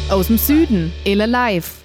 Aus dem Süden, Ele Live.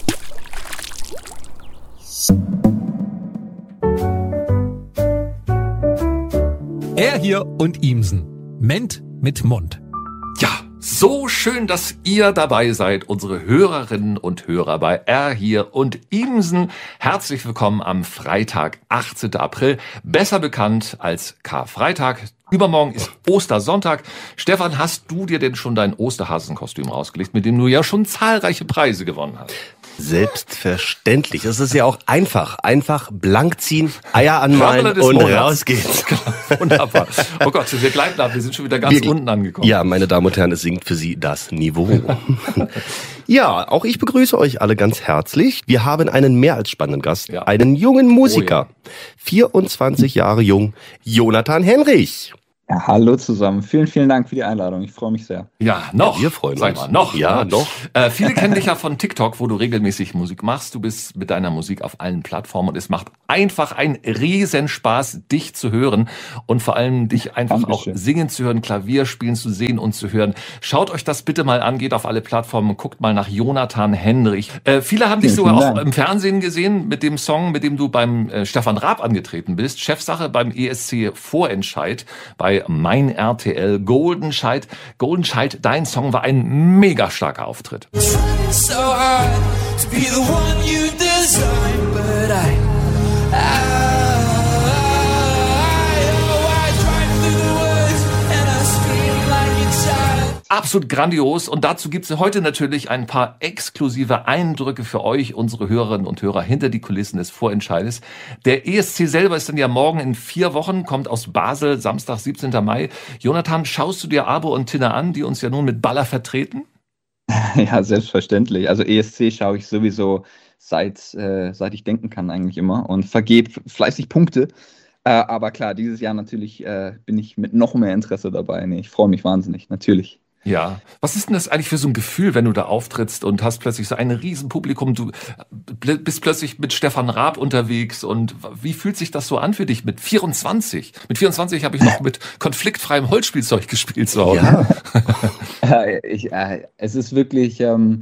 Er hier und Ihmsen. Ment mit Mund. Ja, so schön, dass ihr dabei seid, unsere Hörerinnen und Hörer bei Er hier und Ihmsen. Herzlich willkommen am Freitag, 18. April, besser bekannt als Karfreitag. Übermorgen ist Ostersonntag. Stefan, hast du dir denn schon dein Osterhasenkostüm rausgelegt, mit dem du ja schon zahlreiche Preise gewonnen hast? Selbstverständlich. Es ist ja auch einfach. Einfach blank ziehen, Eier anmalen und raus geht's. Wunderbar. Oh Gott, wir gleiten ab. Wir sind schon wieder ganz unten angekommen. Ja, meine Damen und Herren, es sinkt für Sie das Niveau. Ja, auch ich begrüße euch alle ganz herzlich. Wir haben einen mehr als spannenden Gast, einen jungen Musiker. 24 Jahre jung, Jonathan Henrich. Ja, hallo zusammen. Vielen, vielen Dank für die Einladung. Ich freue mich sehr. Ja, noch. Ja, wir freuen uns. Sag mal, noch. Ja, noch. Viele kennen dich ja von TikTok, wo du regelmäßig Musik machst. Du bist mit deiner Musik auf allen Plattformen und es macht einfach einen Riesenspaß, dich zu hören und vor allem dich einfach auch singen zu hören, Klavier spielen zu sehen und zu hören. Schaut euch das bitte mal an, geht auf alle Plattformen und guckt mal nach Jonathan Henrich. Viele haben dich sogar auch im Fernsehen gesehen mit dem Song, mit dem du beim Stefan Raab angetreten bist. Chefsache beim ESC Vorentscheid bei Mein RTL Golden Scheid. Golden Scheid, dein Song war ein mega starker Auftritt. So hard to be the one you design, but absolut grandios und dazu gibt es heute natürlich ein paar exklusive Eindrücke für euch, unsere Hörerinnen und Hörer, hinter die Kulissen des Vorentscheides. Der ESC selber ist dann ja morgen in 4 Wochen, kommt aus Basel, Samstag, 17. Mai. Jonathan, schaust du dir Abo und Tina an, die uns ja nun mit Baller vertreten? Ja, selbstverständlich. Also ESC schaue ich sowieso seit ich denken kann eigentlich immer und vergebe fleißig Punkte. Aber klar, dieses Jahr natürlich bin ich mit noch mehr Interesse dabei. Nee, ich freue mich wahnsinnig, natürlich. Ja, was ist denn das eigentlich für so ein Gefühl, wenn du da auftrittst und hast plötzlich so ein Riesenpublikum, du bist plötzlich mit Stefan Raab unterwegs und wie fühlt sich das so an für dich mit 24? Mit 24 habe ich noch mit konfliktfreiem Holzspielzeug gespielt zu Hause. Ja. Es ist wirklich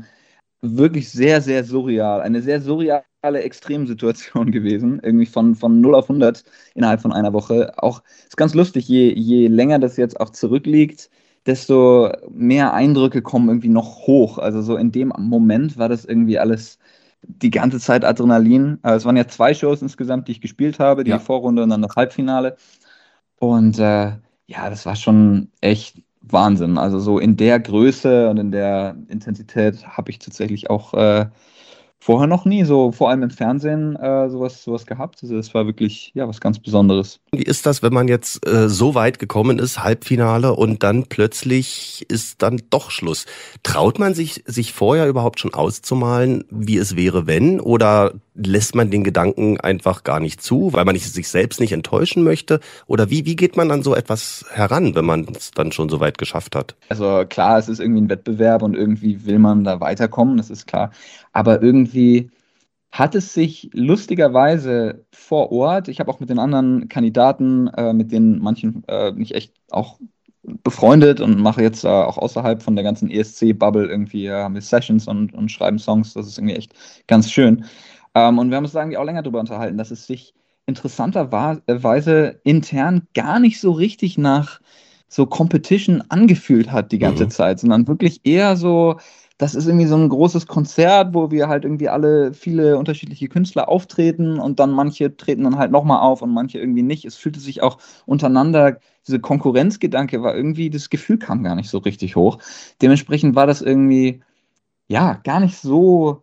sehr, sehr surreal. Eine sehr surreale Extremsituation gewesen. Irgendwie von 0 auf 100 innerhalb von einer Woche. Auch ist ganz lustig, je länger das jetzt auch zurückliegt, desto mehr Eindrücke kommen irgendwie noch hoch. Also so in dem Moment war das irgendwie alles die ganze Zeit Adrenalin. Es waren ja 2 Shows insgesamt, die ich gespielt habe, die Vorrunde und dann das Halbfinale. Und das war schon echt Wahnsinn. Also so in der Größe und in der Intensität habe ich tatsächlich auch vorher noch nie, so vor allem im Fernsehen, sowas gehabt. Also das war wirklich was ganz Besonderes. Wie ist das, wenn man jetzt so weit gekommen ist, Halbfinale, und dann plötzlich ist dann doch Schluss? Traut man sich vorher überhaupt schon auszumalen, wie es wäre, wenn? Oder lässt man den Gedanken einfach gar nicht zu, weil man sich selbst nicht enttäuschen möchte? Oder wie geht man an so etwas heran, wenn man es dann schon so weit geschafft hat? Also klar, es ist irgendwie ein Wettbewerb und irgendwie will man da weiterkommen, das ist klar. Aber irgendwie hat es sich lustigerweise vor Ort, ich habe auch mit den anderen Kandidaten, mit denen manchen mich echt auch befreundet und mache jetzt auch außerhalb von der ganzen ESC-Bubble irgendwie haben wir Sessions und schreiben Songs, das ist irgendwie echt ganz schön. Und wir haben uns da irgendwie auch länger drüber unterhalten, dass es sich interessanterweise intern gar nicht so richtig nach so Competition angefühlt hat die ganze Zeit, sondern wirklich eher so, das ist irgendwie so ein großes Konzert, wo wir halt irgendwie viele unterschiedliche Künstler auftreten und dann manche treten dann halt nochmal auf und manche irgendwie nicht. Es fühlte sich auch untereinander, diese Konkurrenzgedanke war irgendwie, das Gefühl kam gar nicht so richtig hoch. Dementsprechend war das irgendwie, gar nicht so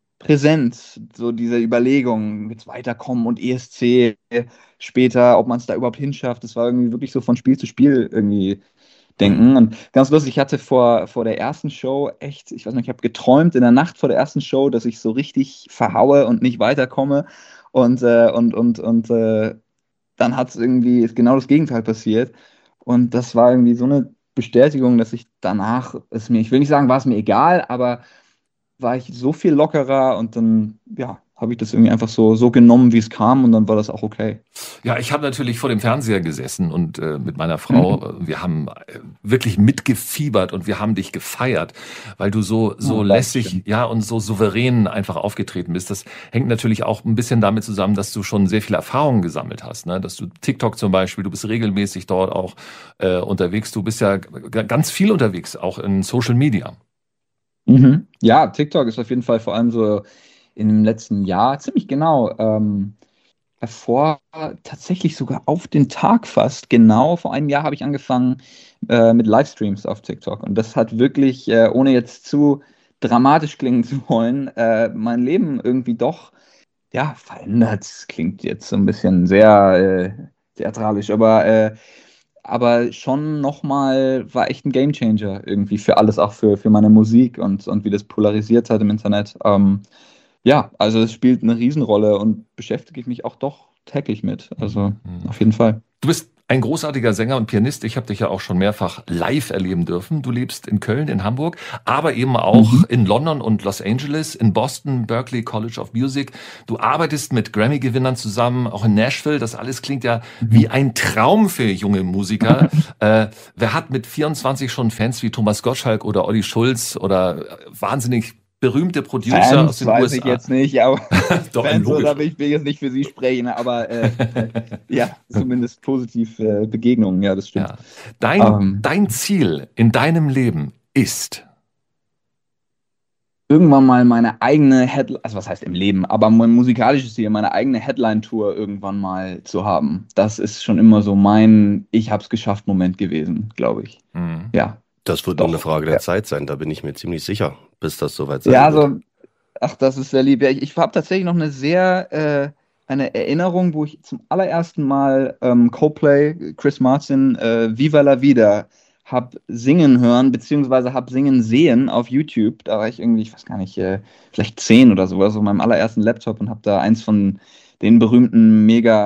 präsent, so diese Überlegung, jetzt weiterkommen und ESC später, ob man es da überhaupt hinschafft. Das war irgendwie wirklich so von Spiel zu Spiel irgendwie denken. Und ganz lustig, ich hatte vor der ersten Show echt, ich weiß nicht, ich habe geträumt in der Nacht vor der ersten Show, dass ich so richtig verhaue und nicht weiterkomme. Und dann hat es irgendwie, ist genau das Gegenteil passiert. Und das war irgendwie so eine Bestätigung, dass ich danach, ich will nicht sagen, war es mir egal, aber war ich so viel lockerer und dann, habe ich das irgendwie einfach so genommen, wie es kam und dann war das auch okay. Ja, ich habe natürlich vor dem Fernseher gesessen und mit meiner Frau, wir haben wirklich mitgefiebert und wir haben dich gefeiert, weil du so lässig, ja, und so souverän einfach aufgetreten bist. Das hängt natürlich auch ein bisschen damit zusammen, dass du schon sehr viele Erfahrungen gesammelt hast, ne? Dass du TikTok zum Beispiel, du bist regelmäßig dort auch unterwegs. Du bist ja ganz viel unterwegs, auch in Social Media. Mhm. Ja, TikTok ist auf jeden Fall vor allem so in dem letzten Jahr ziemlich genau. Davor tatsächlich sogar auf den Tag fast, genau vor einem Jahr habe ich angefangen mit Livestreams auf TikTok. Und das hat wirklich, ohne jetzt zu dramatisch klingen zu wollen, mein Leben irgendwie doch, ja, verändert. Klingt jetzt so ein bisschen sehr theatralisch, aber schon nochmal war echt ein Gamechanger irgendwie für alles, auch für meine Musik und wie das polarisiert hat im Internet. Ja, also es spielt eine Riesenrolle und beschäftige ich mich auch doch täglich mit. Also auf jeden Fall. Du bist ein großartiger Sänger und Pianist. Ich habe dich ja auch schon mehrfach live erleben dürfen. Du lebst in Köln, in Hamburg, aber eben auch in London und Los Angeles, in Boston, Berklee College of Music. Du arbeitest mit Grammy-Gewinnern zusammen, auch in Nashville. Das alles klingt ja wie ein Traum für junge Musiker. Wer hat mit 24 schon Fans wie Thomas Gottschalk oder Olli Schulz oder wahnsinnig berühmte Producer Fans aus den weiß USA. Ich jetzt nicht, aber Doch, Fans, logisch. da will ich jetzt nicht für Sie sprechen, aber ja, zumindest positiv Begegnungen, ja, das stimmt. Ja. Dein Ziel in deinem Leben ist? Irgendwann mal meine eigene Headline, also was heißt im Leben, aber mein musikalisches Ziel, meine eigene Headline-Tour irgendwann mal zu haben. Das ist schon immer so mein Ich-hab's-geschafft-Moment gewesen, glaube ich. Mhm. Ja. Das wird nur eine Frage der Zeit sein, da bin ich mir ziemlich sicher, bis das soweit sein wird. Also, ach, das ist sehr lieb. Ja, ich habe tatsächlich noch eine Erinnerung, wo ich zum allerersten Mal Coldplay, Chris Martin, Viva la Vida hab singen hören, beziehungsweise hab singen sehen auf YouTube. Da war ich irgendwie, ich weiß gar nicht, vielleicht 10 oder sowas, auf meinem allerersten Laptop und hab da eins von den berühmten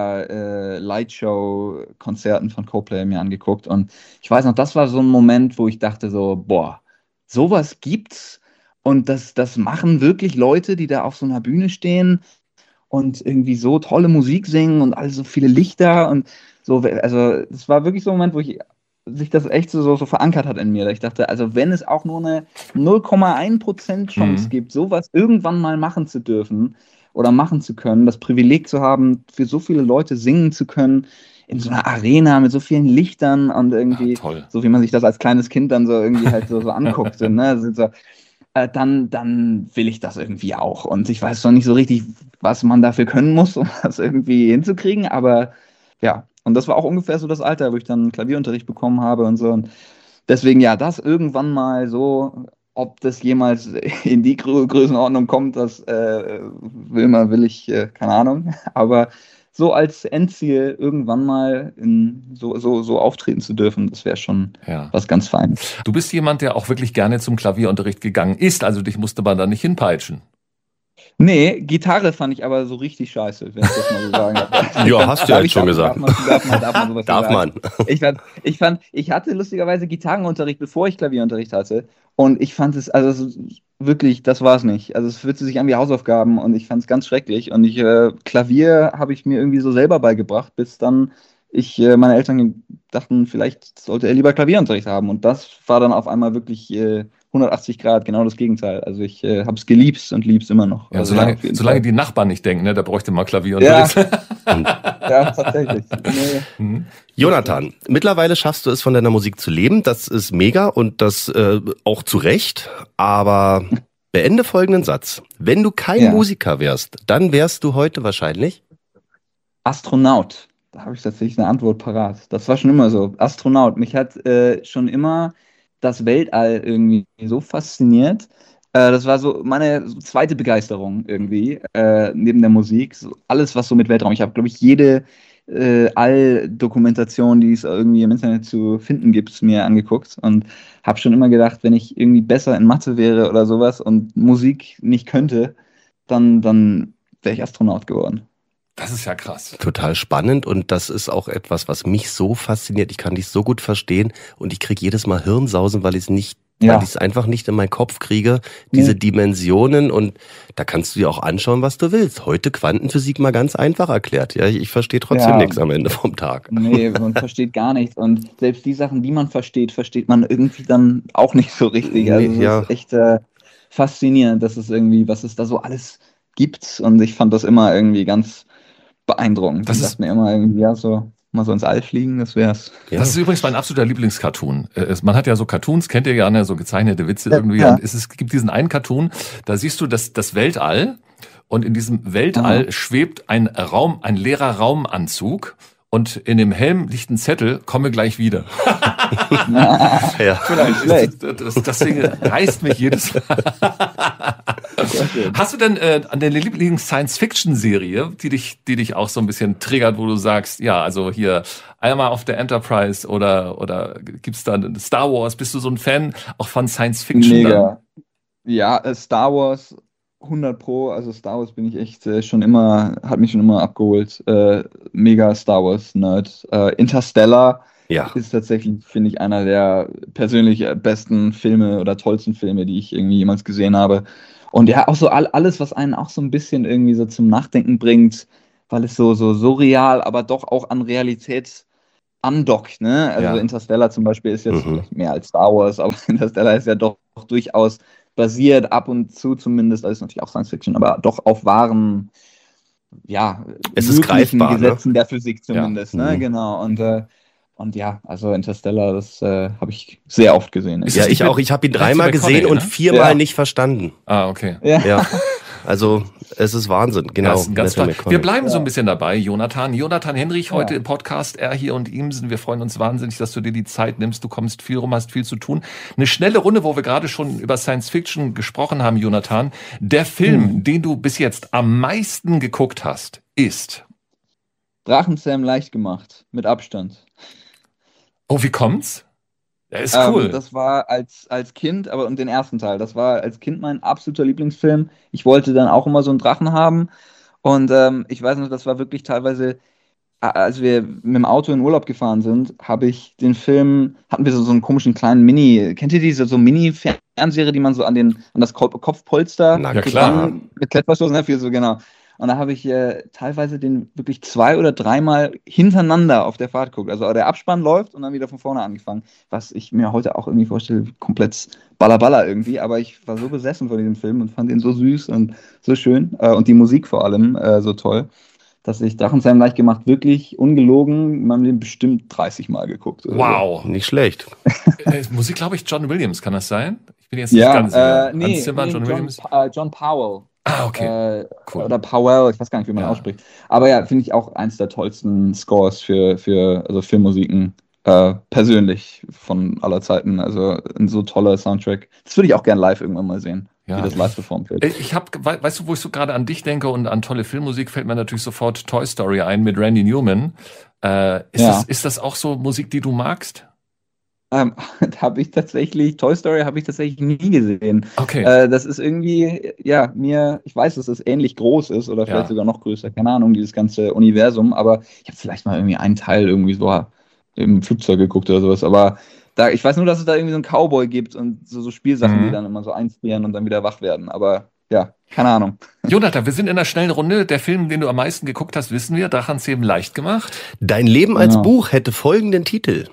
Mega-Lightshow-Konzerten von Coldplay mir angeguckt. Und ich weiß noch, das war so ein Moment, wo ich dachte so, boah, sowas gibt's und das machen wirklich Leute, die da auf so einer Bühne stehen und irgendwie so tolle Musik singen und all so viele Lichter und so. Also es war wirklich so ein Moment, wo sich das echt so verankert hat in mir. Ich dachte, also wenn es auch nur eine 0,1% Chance gibt, sowas irgendwann mal machen zu dürfen, oder machen zu können, das Privileg zu haben, für so viele Leute singen zu können, in so einer Arena mit so vielen Lichtern und irgendwie, so wie man sich das als kleines Kind dann so irgendwie halt so anguckt, ne? Also dann will ich das irgendwie auch. Und ich weiß noch nicht so richtig, was man dafür können muss, um das irgendwie hinzukriegen, aber ja, und das war auch ungefähr so das Alter, wo ich dann Klavierunterricht bekommen habe und so. Und deswegen, ja, das irgendwann mal so. Ob das jemals in die Größenordnung kommt, das will ich, keine Ahnung. Aber so als Endziel irgendwann mal so auftreten zu dürfen, das wäre schon was ganz Feines. Du bist jemand, der auch wirklich gerne zum Klavierunterricht gegangen ist, also dich musste man da nicht hinpeitschen. Nee, Gitarre fand ich aber so richtig scheiße, wenn ich das mal so sagen darf. Ja, hast du ja schon gesagt. Darf man. Ich hatte lustigerweise Gitarrenunterricht, bevor ich Klavierunterricht hatte. Und ich fand es, also wirklich, das war es nicht. Also es fühlte sich an wie Hausaufgaben und ich fand es ganz schrecklich. Und Klavier habe ich mir irgendwie so selber beigebracht, bis dann meine Eltern dachten, vielleicht sollte er lieber Klavierunterricht haben. Und das war dann auf einmal wirklich 180 Grad, genau das Gegenteil. Also ich habe es geliebt und lieb's immer noch. Ja, also solange die Nachbarn nicht denken, ne, da bräuchte man Klavierunterricht. Ja, tatsächlich. Nee. Jonathan, mittlerweile schaffst du es, von deiner Musik zu leben. Das ist mega und das auch zu Recht. Aber beende folgenden Satz. Wenn du kein Musiker wärst, dann wärst du heute wahrscheinlich Astronaut. Da habe ich tatsächlich eine Antwort parat. Das war schon immer so. Astronaut. Mich hat schon immer das Weltall irgendwie so fasziniert. Das war so meine zweite Begeisterung irgendwie, neben der Musik. So alles, was so mit Weltraum. Ich habe, glaube ich, jede All-Dokumentation, die es irgendwie im Internet zu finden gibt, mir angeguckt und habe schon immer gedacht, wenn ich irgendwie besser in Mathe wäre oder sowas und Musik nicht könnte, dann wäre ich Astronaut geworden. Das ist ja krass. Total spannend und das ist auch etwas, was mich so fasziniert. Ich kann dich so gut verstehen und ich kriege jedes Mal Hirnsausen, weil ich es nicht weil ich es einfach nicht in meinen Kopf kriege, diese Dimensionen, und da kannst du dir auch anschauen, was du willst. Heute Quantenphysik mal ganz einfach erklärt. Ja, ich verstehe trotzdem nichts am Ende vom Tag. Nee, man versteht gar nichts. Und selbst die Sachen, die man versteht man irgendwie dann auch nicht so richtig. Also es ist echt faszinierend, dass es irgendwie, was es da so alles gibt. Und ich fand das immer irgendwie ganz beeindruckend. Ich dachte mir immer irgendwie, mal so ins All fliegen, das wär's. Ja. Das ist übrigens mein absoluter Lieblingscartoon. Man hat ja so Cartoons, kennt ihr ja, ne, so gezeichnete Witze irgendwie. Ja. Und es gibt diesen einen Cartoon, da siehst du das Weltall, und in diesem Weltall schwebt ein leerer Raumanzug, und in dem Helm liegt ein Zettel: komme gleich wieder. Ja. Das Ding reißt mich jedes Mal. Hast du denn an der Lieblings-Science-Fiction-Serie, die dich auch so ein bisschen triggert, wo du sagst, ja, also hier einmal auf der Enterprise oder gibt's da Star Wars? Bist du so ein Fan auch von Science-Fiction? Mega. Ja, Star Wars 100 Pro, also Star Wars bin ich echt hat mich schon immer abgeholt. Mega Star Wars Nerd. Interstellar ist tatsächlich, finde ich, einer der persönlich besten Filme oder tollsten Filme, die ich irgendwie jemals gesehen habe. Und ja, auch so alles, was einen auch so ein bisschen irgendwie so zum Nachdenken bringt, weil es so surreal, aber doch auch an Realität andockt, ne? Also Interstellar zum Beispiel ist jetzt vielleicht mehr als Star Wars, aber Interstellar ist ja doch durchaus basiert, ab und zu zumindest, also ist natürlich auch Science Fiction, aber doch auf wahren, es ist greifbar, Gesetzen der Physik zumindest, ne? Genau. Und ja, also Interstellar, das habe ich sehr oft gesehen. Ja, ich auch. Ich habe ihn 3-mal gesehen und 4-mal nicht verstanden. Ah, okay. Ja. Also es ist Wahnsinn, genau. Ja, ganz toll. Wir bleiben so ein bisschen dabei, Jonathan. Jonathan Henrich heute im Podcast, er hier und Imsen. Wir freuen uns wahnsinnig, dass du dir die Zeit nimmst. Du kommst viel rum, hast viel zu tun. Eine schnelle Runde, wo wir gerade schon über Science Fiction gesprochen haben, Jonathan. Der Film, den du bis jetzt am meisten geguckt hast, ist Drachenzähmen leicht gemacht, mit Abstand. Oh, wie kommt's? Der ist cool. Das war als Kind, aber und den ersten Teil, das war als Kind mein absoluter Lieblingsfilm. Ich wollte dann auch immer so einen Drachen haben. Und ich weiß noch, das war wirklich teilweise, als wir mit dem Auto in Urlaub gefahren sind, hatten wir so einen komischen kleinen kennt ihr diese so Mini-Fernseher, die man so an das Kopfpolster mit Klettverschluss, so genau. Und da habe ich teilweise den wirklich 2- oder 3-mal hintereinander auf der Fahrt geguckt. Also der Abspann läuft und dann wieder von vorne angefangen. Was ich mir heute auch irgendwie vorstelle, komplett Balla irgendwie. Aber ich war so besessen von diesem Film und fand ihn so süß und so schön. Und die Musik vor allem so toll, dass ich Drachenzähmen leicht gemacht wirklich ungelogen in meinem Leben bestimmt 30 Mal geguckt. Wow. Nicht schlecht. Musik, glaube ich, John Williams, kann das sein? Ich bin jetzt nicht ganz Hans Zimmer, John Williams. John Powell. Ah, okay. Cool. Oder Powell, ich weiß gar nicht, wie man ausspricht. Aber ja, finde ich auch eins der tollsten Scores für Filmmusiken persönlich von aller Zeiten. Also ein so toller Soundtrack. Das würde ich auch gerne live irgendwann mal sehen, wie das live performt wird. Weißt du, wo ich so gerade an dich denke und an tolle Filmmusik, fällt mir natürlich sofort Toy Story ein mit Randy Newman. Ist das auch so Musik, die du magst? Toy Story habe ich tatsächlich nie gesehen. Okay. Das ist irgendwie, ich weiß, dass es ähnlich groß ist oder vielleicht sogar noch größer, keine Ahnung, dieses ganze Universum, aber ich habe vielleicht mal irgendwie einen Teil irgendwie so im Flugzeug geguckt oder sowas, aber ich weiß nur, dass es da irgendwie so einen Cowboy gibt und so Spielsachen, die dann immer so einfrieren und dann wieder wach werden, aber ja, keine Ahnung. Jonathan, wir sind in einer schnellen Runde. Der Film, den du am meisten geguckt hast, wissen wir, Drachenzähmen leicht gemacht. Dein Leben als Buch hätte folgenden Titel.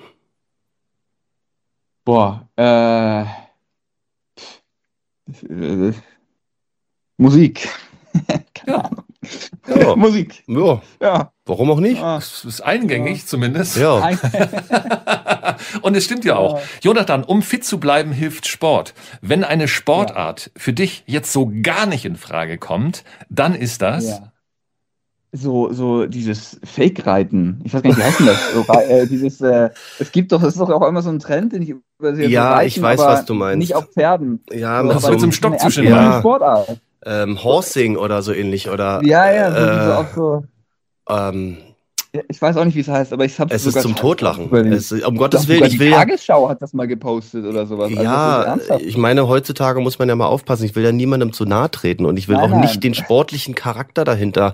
Musik. Keine Ahnung. Ja. Musik. Ja. Warum auch nicht? Das ist eingängig zumindest. Ja. Und es stimmt ja auch. Jonathan, um fit zu bleiben, hilft Sport. Wenn eine Sportart für dich jetzt so gar nicht in Frage kommt, dann ist das... Ja. So dieses Fake-Reiten. Ich weiß gar nicht, wie heißt denn das? Es ist doch auch immer so ein Trend, den ich übersehe. Ja, Reiten, ich weiß, was du meinst. Nicht auf Pferden. Ja, mit so einem Stock zwischen den Beinen. Sportart. Horsing oder so ähnlich, oder? Ja, ich weiß auch nicht, wie es heißt, aber ich habe es ist zum Totlachen. Um Gottes Willen, ich will die Tagesschau hat das mal gepostet oder sowas. Ja, also ich meine, heutzutage muss man ja mal aufpassen. Ich will ja niemandem zu nahe treten und ich will auch nicht den sportlichen Charakter dahinter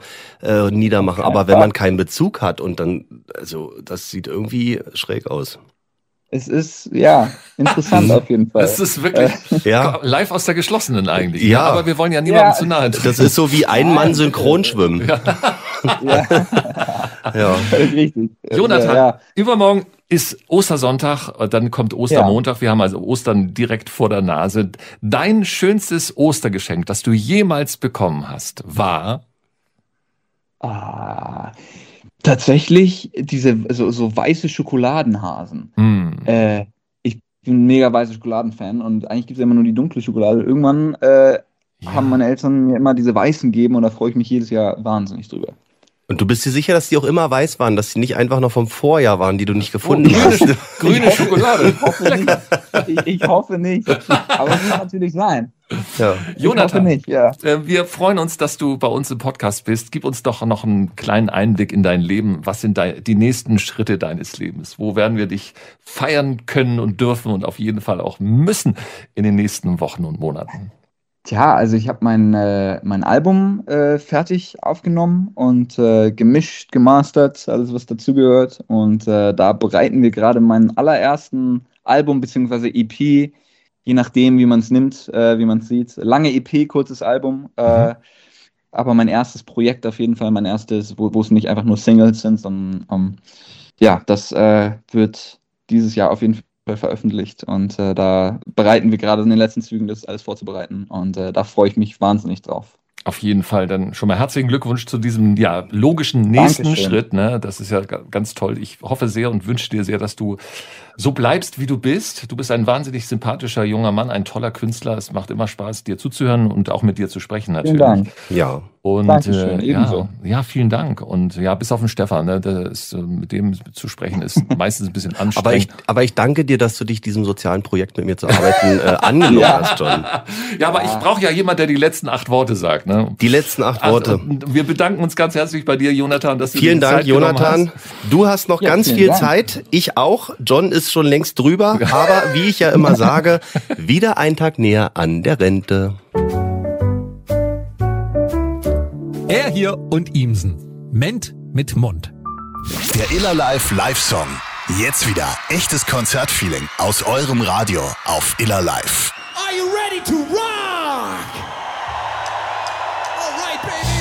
niedermachen. Aber wenn man keinen Bezug hat und dann, also das sieht irgendwie schräg aus. Es ist, ja, interessant auf jeden Fall. Das ist wirklich live aus der Geschlossenen eigentlich. Ja. Aber wir wollen ja niemandem zu nahe treten. Das ist so wie ein Mann Synchronschwimmen. Ja. Völlig richtig. Jonathan, übermorgen ist Ostersonntag, dann kommt Ostermontag. Wir haben also Ostern direkt vor der Nase. Dein schönstes Ostergeschenk, das du jemals bekommen hast, war? Tatsächlich diese so weiße Schokoladenhasen. Ich bin ein mega weißer Schokoladenfan und eigentlich gibt es ja immer nur die dunkle Schokolade. Irgendwann haben meine Eltern mir immer diese weißen gegeben und da freue ich mich jedes Jahr wahnsinnig drüber. Und du bist dir sicher, dass die auch immer weiß waren, dass sie nicht einfach noch vom Vorjahr waren, die du nicht gefunden hast? Grüne Schokolade. Ich hoffe nicht. Aber es kann natürlich sein. Ja. Jonathan, nicht, wir freuen uns, dass du bei uns im Podcast bist. Gib uns doch noch einen kleinen Einblick in dein Leben. Was sind die nächsten Schritte deines Lebens? Wo werden wir dich feiern können und dürfen und auf jeden Fall auch müssen in den nächsten Wochen und Monaten? Tja, also ich habe mein Album fertig aufgenommen und gemischt, gemastert, alles was dazugehört. Und da bereiten wir gerade meinen allerersten Album bzw. EP, je nachdem, wie man es nimmt, wie man es sieht. Lange EP, kurzes Album. Aber mein erstes Projekt auf jeden Fall, mein erstes, wo es nicht einfach nur Singles sind, sondern das wird dieses Jahr auf jeden Fall veröffentlicht und da bereiten wir gerade in den letzten Zügen, das alles vorzubereiten und da freue ich mich wahnsinnig drauf. Auf jeden Fall dann schon mal herzlichen Glückwunsch zu diesem logischen nächsten Schritt. Ne? Das ist ja ganz toll. Ich hoffe sehr und wünsche dir sehr, dass du so bleibst, wie du bist. Du bist ein wahnsinnig sympathischer junger Mann, ein toller Künstler. Es macht immer Spaß, dir zuzuhören und auch mit dir zu sprechen natürlich. Vielen Dank. Ja. Und Dankeschön, ebenso. Vielen Dank. Und bis auf den Stefan, ne, mit dem zu sprechen ist meistens ein bisschen anstrengend. Aber ich danke dir, dass du dich diesem sozialen Projekt mit mir zu arbeiten angenommen hast, John. Ja, aber ich brauche ja jemanden, der die letzten 8 Worte sagt. Ne? Die letzten 8 Worte. Wir bedanken uns ganz herzlich bei dir, Jonathan, dass du Vielen die Dank, Zeit genommen Jonathan. hast. Du hast noch ganz viel Zeit. Ich auch. John ist schon längst drüber. Aber wie ich ja immer sage, wieder ein Tag näher an der Rente. Er hier und Ihmsen. Ment mit Mund. Der Iller Live Song. Jetzt wieder echtes Konzertfeeling aus eurem Radio auf Iller Live. Are you ready to rock? All right, baby.